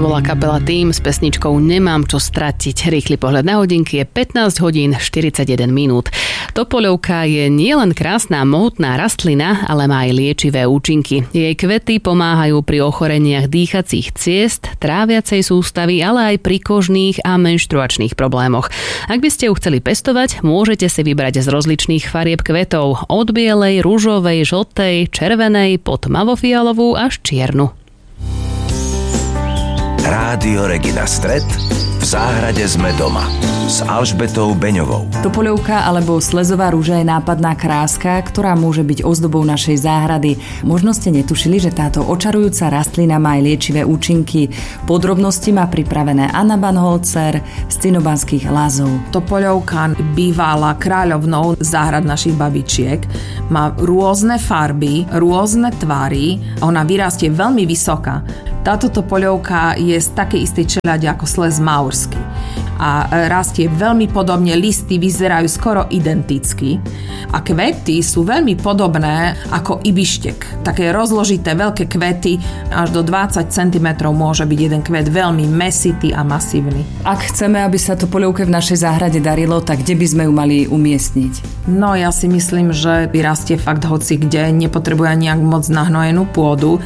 bola kapela Tým s pesničkou Nemám čo stratiť. Rýchly pohľad na hodinky je 15 hodín 41 minút. Topoľovka je nielen krásna mohutná rastlina, ale má aj liečivé účinky. Jej kvety pomáhajú pri ochoreniach dýchacích ciest, tráviacej sústavy, ale aj pri kožných a menštruačných problémoch. Ak by ste ju chceli pestovať, môžete si vybrať z rozličných farieb kvetov, od bielej, ružovej, žltej, červenej, po tmavofialovú až čiernu. Rádio Regina Stret, v záhrade sme doma s Alžbetou Beňovou. Topoľovka alebo slezová rúža je nápadná kráska, ktorá môže byť ozdobou našej záhrady. Možno ste netušili, že táto očarujúca rastlina má aj liečivé účinky. Podrobnosti má pripravené Anna Banholzer z Cinobanských Lázov. Topoľovka bývala kráľovnou záhrad našich babičiek. Má rôzne farby, rôzne tvary. Ona vyrastie veľmi vysoká. Táto topoľovka je z takej istej čeľade ako slez maurský a rastie veľmi podobne, listy vyzerajú skoro identicky a kvety sú veľmi podobné ako ibištek. Také rozložité veľké kvety, až do 20 cm môže byť jeden kvet veľmi mesitý a masívny. Ak chceme, aby sa topoľovke v našej záhrade darilo, tak kde by sme ju mali umiestniť? No ja si myslím, že vyrastie fakt hoci kde, nepotrebuje nejak moc nahnojenú pôdu.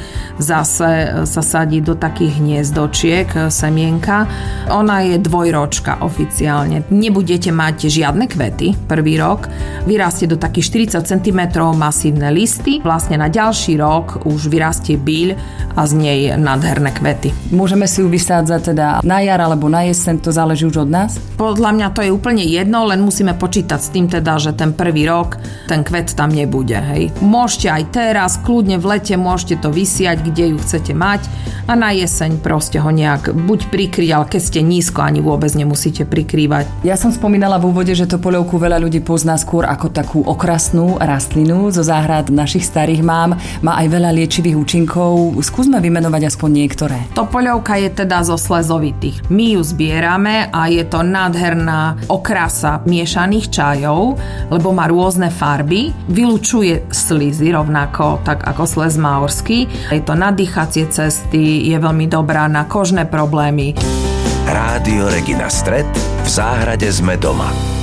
Zase sa sadí do takých hniezdočiek, semienka. Ona je dvojročka oficiálne. Nebudete mať žiadne kvety prvý rok. Vyrastie do takých 40 cm masívne listy. Vlastne na ďalší rok už vyrastie bíľ a z nej nádherné kvety. Môžeme si ju vysádzať teda na jar alebo na jeseň, to záleží už od nás? Podľa mňa to je úplne jedno, len musíme počítať s tým teda, že ten prvý rok ten kvet tam nebude. Hej. Môžete aj teraz, kľudne v lete môžete to vysiať, kde ju chcete mať a na jeseň proste ho nejak buď prikryť, ale keď ste nízko, ani vôbec nemusíte prikrývať. Ja som spomínala v úvode, že topoľovku veľa ľudí pozná skôr ako takú okrasnú rastlinu zo záhrad našich starých mám. Má aj veľa liečivých účinkov. Skúsme vymenovať aspoň niektoré. Topoľovka je teda zo slezovitých. My ju zbierame a je to nádherná okrasa miešaných čajov, lebo má rôzne farby. Vylučuje slizy rovnako tak ako slez maurský. Je to na dýchacie cesty, je veľmi dobrá na kožné problémy. Rádio Regina Stret, v záhrade sme doma.